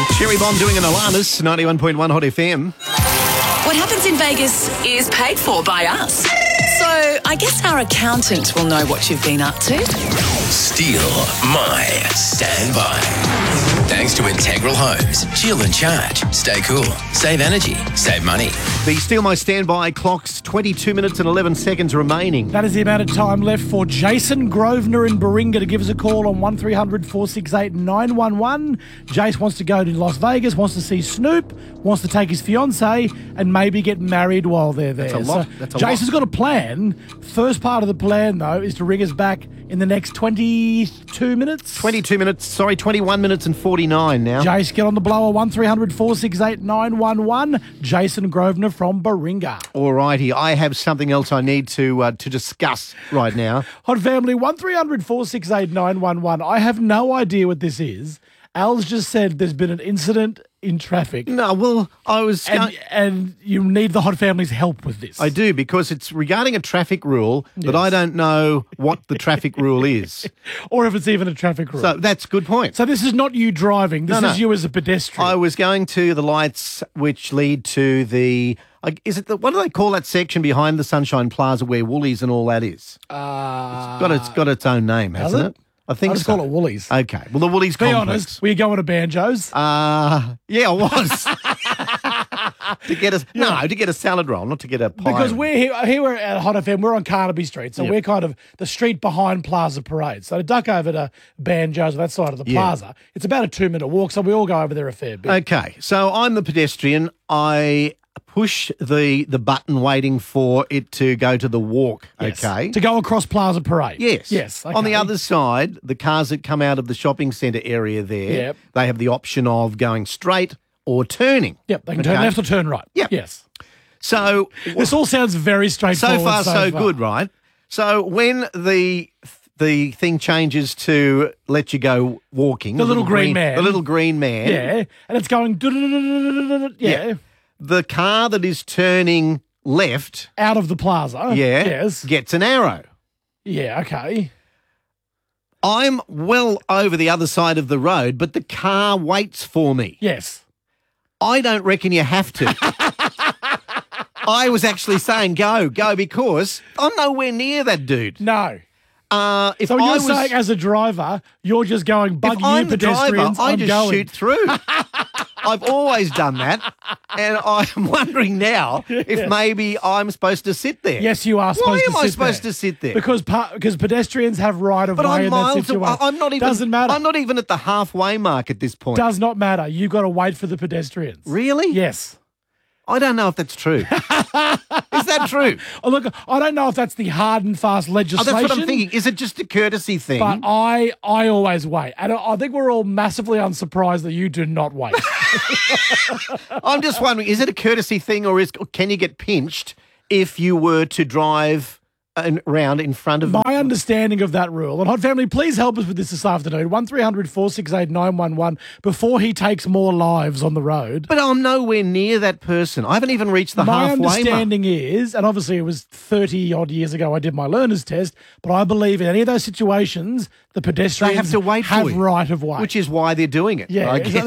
Cherry Bomb doing an Alanis, 91.1 Hot FM. What happens in Vegas is paid for by us. So I guess our accountant will know what you've been up to. Steal my standby. Thanks to Integral Homes. Chill and charge. Stay cool. Save energy. Save money. The Steal My Standby clock's 22 minutes and 11 seconds remaining. That is the amount of time left for Jason Grosvenor in Baringa to give us a call on 1300 468 911. Jace wants to go to Las Vegas, wants to see Snoop, wants to take his fiancée and maybe get married while they're there. That's a lot. Jason's got a plan. First part of the plan, though, is to ring us back in the next 22 minutes. 21 minutes and 49 now. Jace, get on the blower, 1300 468 911. Jason Grosvenor from Baringa. All righty, I have something else I need to discuss right now. Hot family, 1300 468 911. I have no idea what this is. Al's just said there's been an incident in traffic. No, well, I was... And you need the Hot family's help with this. I do, because it's regarding a traffic rule, but I don't know what the traffic rule is. Or if it's even a traffic rule. So that's a good point. So this is not you driving. This is you as a pedestrian. I was going to the lights which lead to the... what do they call that section behind the Sunshine Plaza where Woolies and all that is? It's got its own name, hasn't it? I think I just call it Woolies. Okay. Well, the Woolies Be complex. honest, were you going to Banjos? Yeah, I was. to get a salad roll, not to get a pie. Because we're here at Hot FM, we're on Carnaby Street, so we're kind of the street behind Plaza Parade. So to duck over to Banjos, that side of the plaza, it's about a 2-minute walk, so we all go over there a fair bit. Okay, so I'm the pedestrian. I push the button waiting for it to go to the walk, Yes. okay? To go across Plaza Parade. Yes. Yes. Okay. On the other side, the cars that come out of the shopping centre area there, Yep. they have the option of going straight or turning. Yep, they can turn left or turn right. Yep. Yes. So This all sounds very straightforward. so far, so good, right? So when the thing changes to let you go walking, The little green man. the little green man, Yeah, and it's going... Yeah. the car that is turning left, Out of the plaza. Yes. gets an arrow. Yeah, okay. I'm well over the other side of the road, but the car waits for me. Yes. I don't reckon you have to. I was actually saying go, because I'm nowhere near that dude. No. If So I you're was, saying as a driver, you're just going, if bug you I'm the driver, pedestrians, I I'm just going. shoot through. I've always done that, and I'm wondering now if maybe I'm supposed to sit there. Yes, you are supposed Why to am sit I supposed there. to sit there? Because pedestrians have right of But way I'm in that miles situation. away. I'm not even. Doesn't matter. I'm not even at the halfway mark at this point. Does not matter. You've got to wait for the pedestrians. Really? Yes. I don't know if that's true. Is that true? Oh, look, I don't know if that's the hard and fast Oh, legislation. that's what I'm thinking. Is it just a courtesy thing? But I always wait. And I think we're all massively unsurprised that you do not wait. I'm just wondering, is it a courtesy thing, or can you get pinched if you were to drive around in front of My understanding of that rule, and Hot Family, please help us with this afternoon, 1300 468 911, before he takes more lives on the road. But I'm nowhere near that person. I haven't even reached the My halfway mark. understanding is, and obviously it was 30-odd years ago I did my learner's test, but I believe in any of those situations, the pedestrians They have to wait for have you, right of way. which is why they're doing it. Yeah, I guess.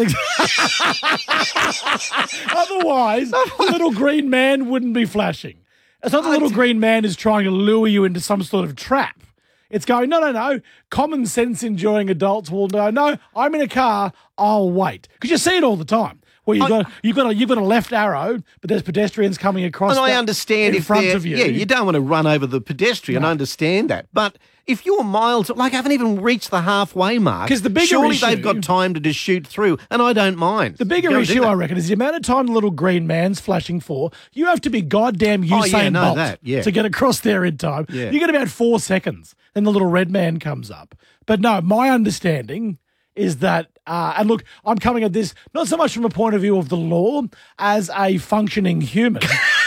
Otherwise, the little green man wouldn't be flashing. It's not the little green man is trying to lure you into some sort of trap. It's going, no. Common sense enjoying adults will know, no, I'm in a car, I'll wait. Because you see it all the time. Where you've got a left arrow, but there's pedestrians coming across. And I understand in front of you. Yeah, you don't want to run over the pedestrian. No. I understand that. But if you're miles, I haven't even reached the halfway mark. 'Cause the bigger surely issue- they've got time to just shoot through, and I don't mind. The bigger issue, I reckon, is the amount of time the little green man's flashing for. You have to be goddamn Usain Bolt to get across there in time. Yeah. You get about 4 seconds, then the little red man comes up. But no, my understanding is that, and look, I'm coming at this not so much from a point of view of the law as a functioning human.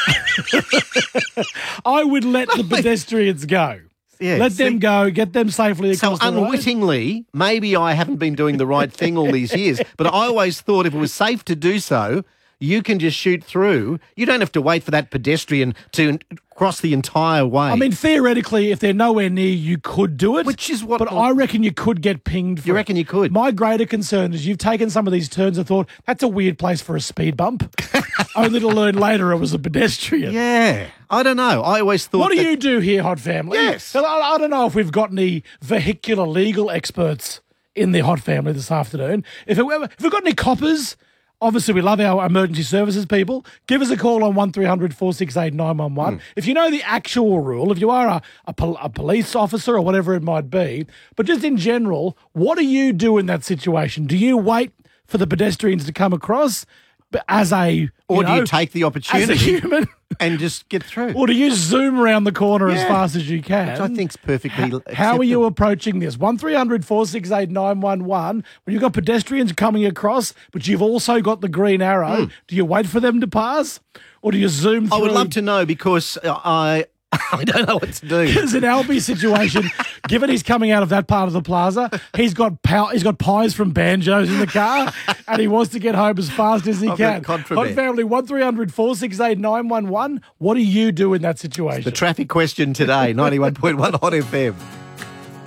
I would let the pedestrians go. Yeah, Let them go, get them safely across So the road. unwittingly, maybe I haven't been doing the right thing all these years, but I always thought if it was safe to do so, you can just shoot through. You don't have to wait for that pedestrian to cross the entire way. I mean, theoretically, if they're nowhere near, you could do it. Which is what... But I reckon you could get pinged for You reckon you could? My greater concern is you've taken some of these turns and thought, that's a weird place for a speed bump, only to learn later it was a pedestrian. Yeah. I don't know. I always thought What do you do here, Hot Family? Yes. I don't know if we've got any vehicular legal experts in the Hot Family this afternoon. If we've got any coppers... Obviously, we love our emergency services people. Give us a call on 1300 468 911. If you know the actual rule, if you are a police officer or whatever it might be, but just in general, what do you do in that situation? Do you wait for the pedestrians to come across as a... Or do you take the opportunity as a human? And just get through? Or do you zoom around the corner as fast as you can? Which I think's perfectly acceptable. How are you approaching this? 1300 468 911. When you've got pedestrians coming across, but you've also got the green arrow, do you wait for them to pass? Or do you zoom through? I would love to know because I don't know what to do. There's an Albie situation. Given he's coming out of that part of the plaza, he's got pies from Banjos in the car, and he wants to get home as fast as he can. Hot Family 1300 468 911. What do you do in that situation? The traffic question today, 91.1 Hot FM.